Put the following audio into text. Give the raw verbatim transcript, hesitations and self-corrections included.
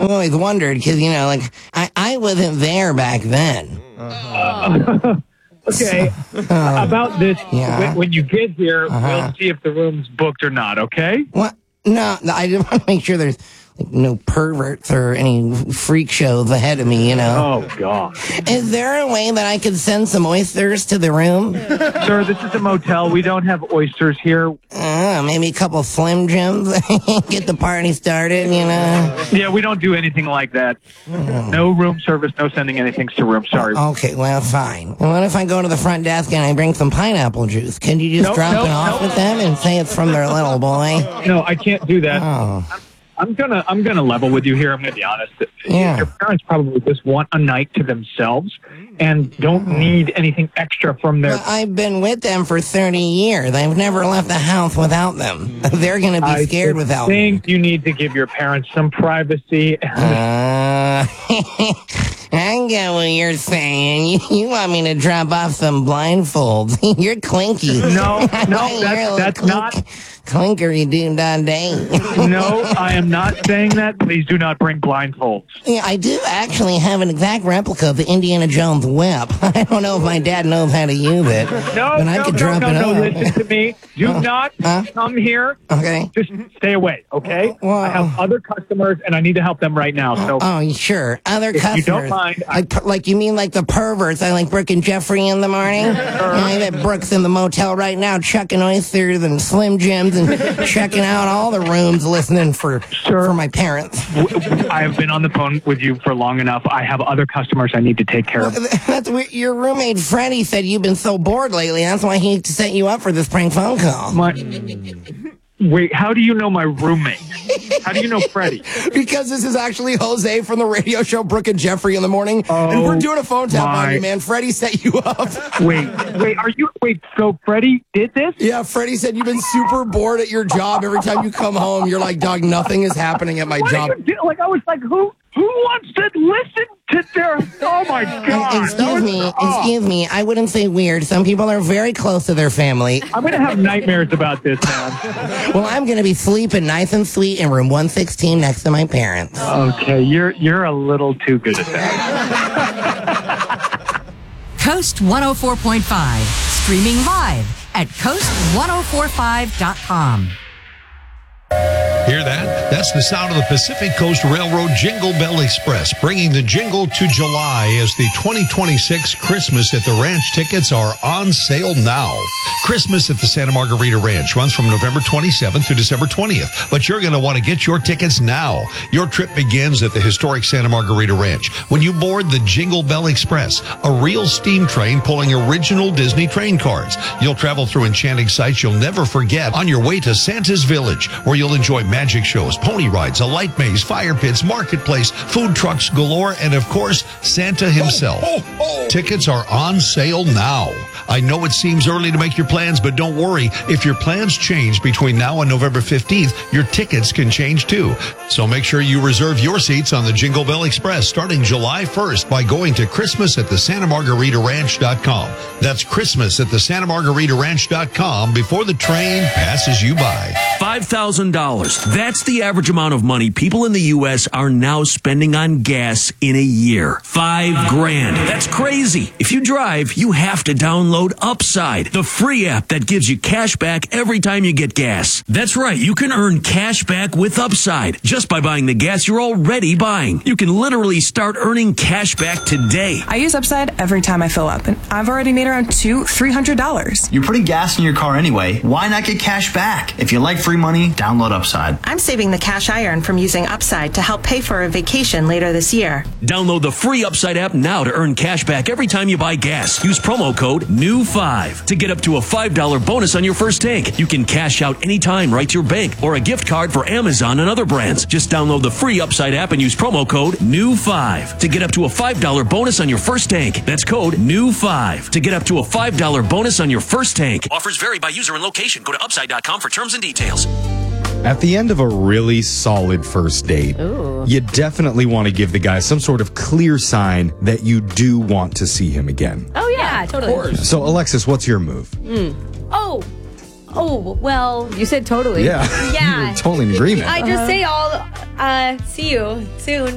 I've always wondered because, you know, like, I, I wasn't there back then. Uh, okay, Uh, about this, yeah. when, when you get here, Uh-huh. we'll see if the room's booked or not, okay? What? No, no, I just want to make sure there's like, no perverts or any freak shows ahead of me, you know. Oh, God. Is there a way that I could send some oysters to the room? Sir, this is a motel. We don't have oysters here. Uh, maybe a couple Slim Jims. Get the party started, you know. Yeah, we don't do anything like that. No room service, no sending anything to room. Sorry. Okay, well, fine. And what if I go to the front desk and I bring some pineapple juice? Can you just Nope, drop nope, it off nope. with them and say it's from their little boy? No, I can't do that. Oh, I'm gonna I'm gonna level with you here. I'm gonna be honest. Yeah. Your parents probably just want a night to themselves and don't need anything extra from their. well, I've been with them for thirty years. I've never left the house without them. They're going to be I scared without me. think you need to give your parents some privacy. Uh, I get what you're saying. You, you want me to drop off some blindfolds. You're clinky. No, no, You're a that's little that's clink- not. Clinkery doom da day. No, I am not saying that. Please do not bring blindfolds. Yeah, I do actually have an exact replica of the Indiana Jones whip. I don't know if my dad knows how to use it. No, but I no, could no, drop no, it no. off. Listen to me. Do not Huh? come here. Okay. Just stay away, okay? Well- I have other customers, and I need to help them right now. So Oh, sure. Other you customers. don't mind, I- like, like you mean like the perverts? I like Brooke and Jeffrey in the morning. I bet Brooke's in the motel right now, chucking oysters and Slim Jims and checking out all the rooms, listening for Sure. for my parents. I have been on the phone with you for long enough. I have other customers I need to take care of. That's weird. Your roommate Freddie said you've been so bored lately. That's why he set you up for this prank phone call. My, wait, how do you know my roommate? How do you know Freddie? Because this is actually Jose from the radio show Brooke and Jeffrey in the morning, Oh, and we're doing a phone tap on my- you, man. Freddie set you up. Wait, wait, are you, wait, so Freddie did this? Yeah, Freddie said you've been super bored at your job. Every time you come home, you're like, dog, nothing is happening at my What job. are you do- Like, I was like, who, who wants to listen to their, oh my God. Excuse That was- me, oh. excuse me. I wouldn't say weird. Some people are very close to their family. I'm going to have nightmares about this, man. Well, I'm going to be sleeping nice and sweet in room one sixteen next to my parents. Okay, you're, you're a little too good at that. Coast one oh four point five, streaming live at coast one oh four five dot com. Hear that? That's the sound of the Pacific Coast Railroad Jingle Bell Express, bringing the jingle to July as the twenty twenty-six Christmas at the Ranch tickets are on sale now. Christmas at the Santa Margarita Ranch runs from November twenty-seventh to December twentieth, but you're going to want to get your tickets now. Your trip begins at the historic Santa Margarita Ranch when you board the Jingle Bell Express, a real steam train pulling original Disney train cars. You'll travel through enchanting sights you'll never forget on your way to Santa's Village, where you'll enjoy magic shows, pony rides, a light maze, fire pits, marketplace, food trucks galore, and of course, Santa himself. Oh, oh, oh. Tickets are on sale now. I know it seems early to make your plans, but don't worry. If your plans change between now and November fifteenth, your tickets can change too. So make sure you reserve your seats on the Jingle Bell Express starting July first by going to Christmas at the Santa Margarita Ranch dot com. That's Christmas at the Santa Margarita Ranch dot com before the train passes you by. five thousand dollars. That's the average amount of money people in the U S are now spending on gas in a year. Five grand. That's crazy. If you drive, you have to download Upside, the free app that gives you cash back every time you get gas. That's right. You can earn cash back with Upside just by buying the gas you're already buying. You can literally start earning cash back today. I use Upside every time I fill up, and I've already made around two, three hundred dollars. You're putting gas in your car anyway. Why not get cash back? If you like free money, download Upside. I'm saving the cash I earn from using Upside to help pay for a vacation later this year. Download the free Upside app now to earn cash back every time you buy gas. Use promo code new five to get up to a five dollar bonus on your first tank. You can cash out anytime right to your bank or a gift card for Amazon and other brands. Just download the free Upside app and use promo code new five to get up to a five dollar bonus on your first tank. That's code new five to get up to a five dollar bonus on your first tank. Offers vary by user and location. Go to upside dot com for terms and details. At the end of a really solid first date, Ooh. you definitely want to give the guy some sort of clear sign that you do want to see him again. Oh, yeah, totally. So, Alexis, what's your move? Mm. Oh, oh, well, you said totally. Yeah. Yeah. You're totally in agreement. I just say I'll uh, see you soon.